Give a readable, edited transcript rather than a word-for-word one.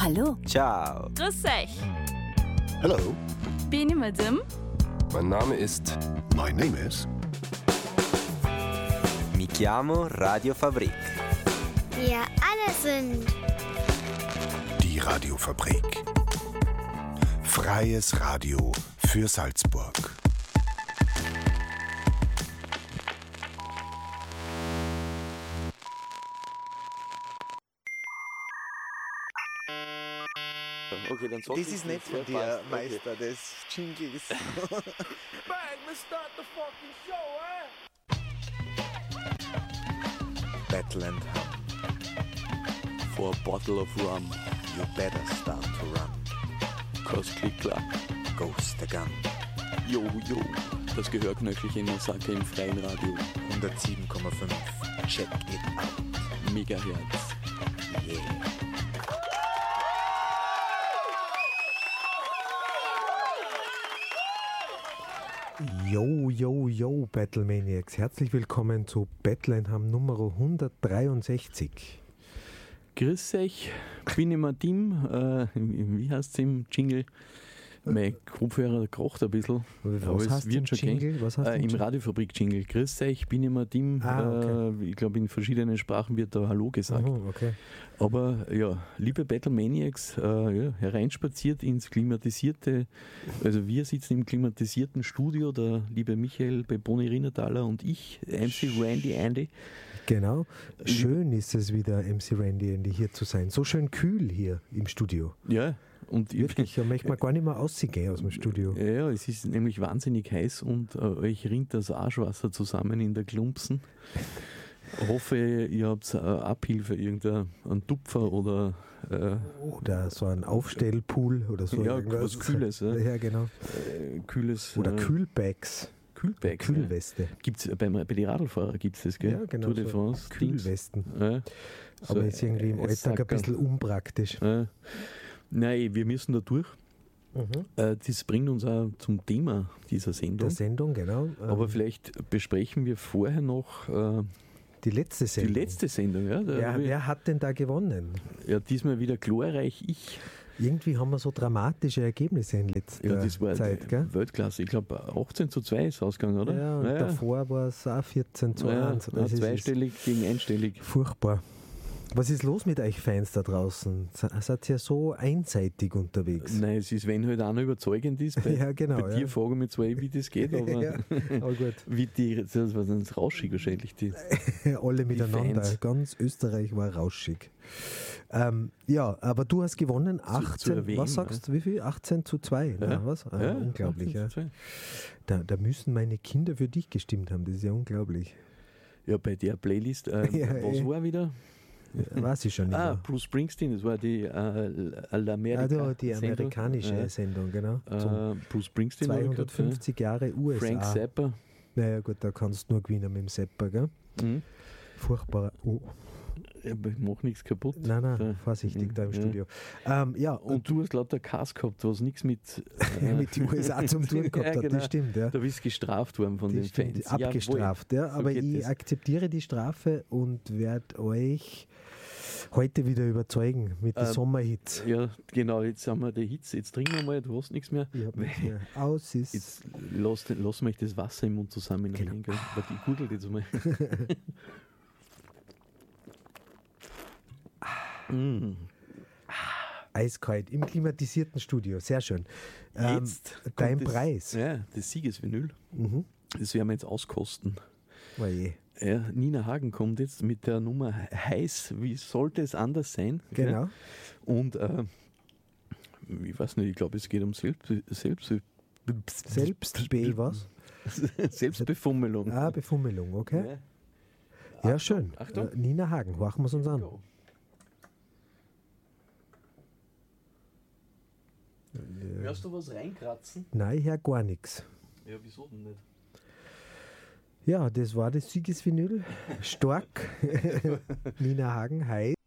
Hallo. Ciao. Grüß euch. Hello. Bin ich Madame? Mein Name ist. My name is. Mi chiamo Radio Fabrik. Wir alle sind Die Radiofabrik. Freies Radio für Salzburg. Okay, dann sag Das ist nicht von dir, Meister, des Jingles. Bang, let's start the fucking show, Battleland Hum. For a bottle of rum, You better start to run. cause click clack. Ghost the Gun. Yo, yo, das Gehörknöchelchen Massaker im freien Radio. 107,5. Check it out. Megahertz. Yeah. Yo, yo, yo, Battlemaniacs. Herzlich willkommen zu Battleland Nummer 163. Grüß euch, bin ich Martin, wie heißt es im Jingle? Mein Kopfhörer kracht ein bisschen. Was heißt im Jingle? Was heißt Im Radiofabrik-Jingle. Grüß euch, bin ich Martin. Okay. Ich glaube, in verschiedenen Sprachen wird da Hallo gesagt. Okay. Aber ja, liebe Battlemaniacs, hereinspaziert ins klimatisierte, also wir sitzen im klimatisierten Studio, der liebe Michael Beboni Rinnertaler und ich, MC Randy Andy. Genau. Schön ist es wieder, MC Randy Andy hier zu sein. So schön kühl hier im Studio. Ja, und Wirklich, da möchte man gar nicht mehr rausgehen aus dem Studio. Ja, es ist nämlich wahnsinnig heiß und euch rinnt das Arschwasser zusammen in der Klumpsen. Hoffe, ihr habt Abhilfe, irgendeinen Tupfer oder Oder so ein Aufstellpool oder so. ja, irgendwas. was Kühles. Ja, genau. Kühles. Oder Kühlbags. Kühlbags. Kühlweste. Gibt's bei den Radlfahrern gibt es das, gell? Ja, genau. Tour de So France. Kühlwesten. Ja. Aber ist irgendwie im Alltag ein Sackerl. bisschen unpraktisch. Nein, wir müssen da durch. Das bringt uns auch zum Thema dieser Sendung. Der Sendung, genau. Aber vielleicht besprechen wir vorher noch Die letzte die Sendung. letzte Sendung. Ja, Wer hat denn da gewonnen? ja, diesmal wieder glorreich ich. Irgendwie haben wir so dramatische Ergebnisse in letzter Ja, das war Zeit, gell? Weltklasse. Ich glaube 18:2 ist ausgegangen, oder? Ja, und davor war es auch 14:1. Ja, Das ist zweistellig gegen einstellig. furchtbar. Was ist los mit euch Fans da draußen? Seid ihr so einseitig unterwegs? Nein, es ist, wenn halt einer überzeugend ist. Bei, Ja, genau, bei dir ja. fragen wir zwar, wie das geht, aber, Ja, aber gut. wie die, das war dann rauschig wahrscheinlich. Alle miteinander. Fans. Ganz Österreich war rauschig. Ja, aber du hast gewonnen. 18, erwähnen, was sagst du, wie viel? 18:2, Ja. oder was? Ja, Unglaublich, ja. 18:2. Da müssen meine Kinder für dich gestimmt haben. Das ist ja unglaublich. Ja, bei der Playlist, was war wieder? Weiß ich schon nicht mehr. Bruce Springsteen, das war die L'America. Die amerikanische Sendung, genau. Zum Bruce Springsteen. war 250 Jahre USA. Frank Zappa. Naja gut, da kannst du nur gewinnen mit dem Sepper, gell? Mhm. Furchtbar. Oh. Aber ich mach nichts kaputt. Nein, vorsichtig da im Ja. Studio. Ja, Und du hast lauter Cast gehabt, was nichts mit, mit den USA zum tun gehabt hat, genau. das stimmt, ja. Da bist du gestraft worden von Das den stimmt, Fans. abgestraft, ja. so Aber geht ich das. akzeptiere die Strafe und werde euch heute wieder überzeugen mit den Sommerhits. Ja, genau, jetzt haben wir die Hits. Jetzt trinken wir mal, du hast nichts mehr. Ich hab nichts mehr. Aus ist. Jetzt lass mich das Wasser im Mund zusammenhängen. Genau. Warte, ich gurgel jetzt mal. Eiskalt im klimatisierten Studio, sehr schön. Jetzt Dein kommt das, Preis. Ja, das Siegesvinyl. Das werden wir jetzt auskosten. Oje. Ja, Nina Hagen kommt jetzt mit der Nummer Heiß, wie sollte es anders sein? Genau. Und ich weiß nicht, ich glaube, es geht um Was? Selbstbefummelung. Befummelung, okay. Ja, schön. Achtung. Nina Hagen, horchen wir es uns an. Hörst du was reinkratzen? Nein, ich hör gar nichts. Ja, wieso denn nicht? Ja, das war das Siegesvinyl. Stark. Nina Hagen, heiß.